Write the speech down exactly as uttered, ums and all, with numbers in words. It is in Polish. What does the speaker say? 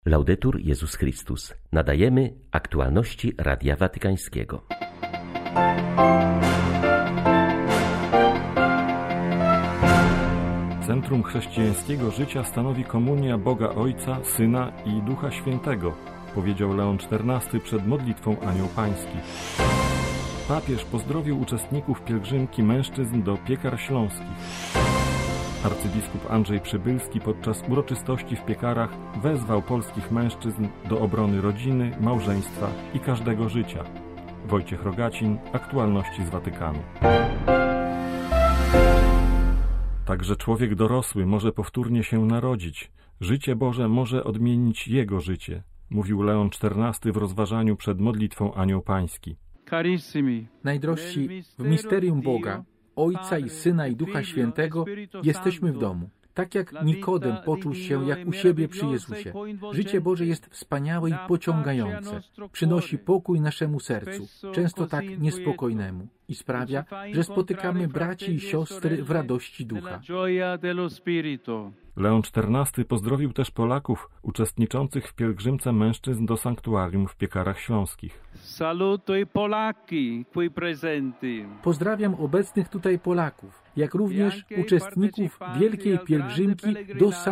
Laudetur Jezus Chrystus. Nadajemy aktualności Radia Watykańskiego. Centrum chrześcijańskiego życia stanowi komunia Boga Ojca, Syna i Ducha Świętego, powiedział Leon czternasty przed modlitwą Anioł Pański. Papież pozdrowił uczestników pielgrzymki mężczyzn do Piekar Śląskich. Arcybiskup Andrzej Przybylski podczas uroczystości w Piekarach wezwał polskich mężczyzn do obrony rodziny, małżeństwa i każdego życia. Wojciech Rogacin, aktualności z Watykanu. Także człowiek dorosły może powtórnie się narodzić. Życie Boże może odmienić jego życie, mówił Leon czternasty w rozważaniu przed modlitwą Anioł Pański. Najdrożsi, w misterium Boga, Ojca i Syna i Ducha Świętego jesteśmy w domu. Tak jak Nikodem poczuł się jak u siebie przy Jezusie. Życie Boże jest wspaniałe i pociągające. Przynosi pokój naszemu sercu, często tak niespokojnemu, i sprawia, że spotykamy braci i siostry w radości Ducha. Leon czternasty pozdrowił też Polaków uczestniczących w pielgrzymce mężczyzn do sanktuarium w Piekarach Śląskich. Salutuj Polaki, qui presenti. Pozdrawiam obecnych tutaj Polaków, jak również uczestników wielkiej pielgrzymki do